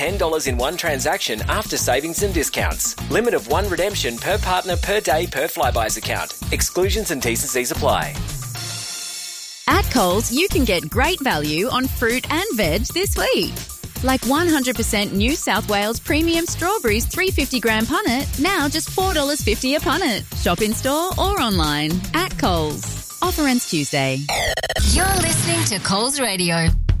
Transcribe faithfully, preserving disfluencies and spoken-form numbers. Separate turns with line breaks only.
ten dollars in one transaction after savings and discounts. Limit of one redemption per partner per day per Flybuys account. Exclusions and T's and C's apply.
At Coles, you can get great value on fruit and veg this week. Like one hundred percent New South Wales premium strawberries three hundred fifty gram punnet, now just four dollars fifty a punnet. Shop in store or online. At Coles. Offer ends Tuesday.
You're listening to Coles Radio.